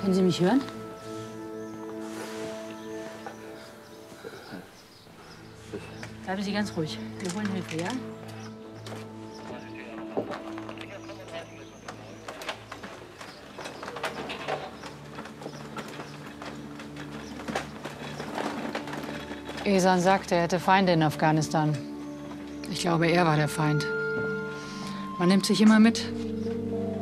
Können Sie mich hören? Bleiben Sie ganz ruhig. Wir holen Hilfe, ja? Esan sagte, er hätte Feinde in Afghanistan. Ich glaube, er war der Feind. Man nimmt sich immer mit.